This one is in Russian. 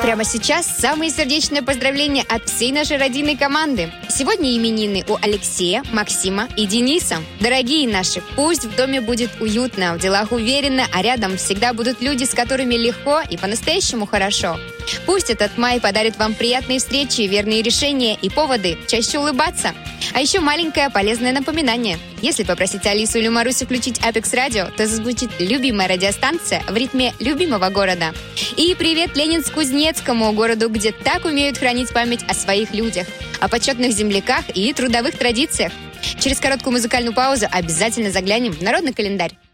прямо сейчас самые сердечные поздравления от всей нашей родийной команды. Сегодня именины у Алексея, Максима и Дениса. Дорогие наши, пусть в доме будет уютно, в делах уверенно, а рядом всегда будут люди, с которыми легко и по-настоящему хорошо. Пусть этот май подарит вам приятные встречи, верные решения и поводы чаще улыбаться. А еще маленькое полезное напоминание. Если попросить Алису или Марусю включить Apex Radio, то зазвучит любимая радиостанция в ритме любимого города. И привет Ленинск-Кузнецкому, городу, где так умеют хранить память о своих людях, о почетных земляках и трудовых традициях. Через короткую музыкальную паузу обязательно заглянем в народный календарь.